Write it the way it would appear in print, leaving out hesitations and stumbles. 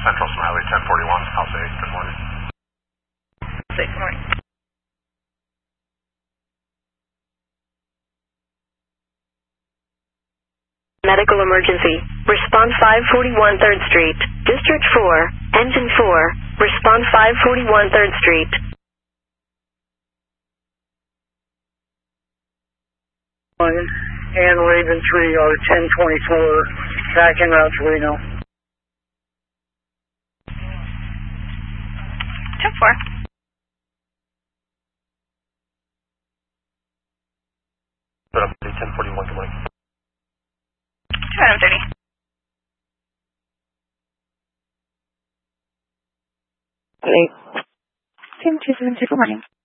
Central Smiley, 1041, House 8, good morning. Good morning. Medical emergency. Response 541 3rd Street. District 4, Engine 4. Response 541 3rd Street. And Raven 3 are 1024, back en route to Reno. 10-4. Put up 1041, good morning. 230. Great. Team 272, good morning.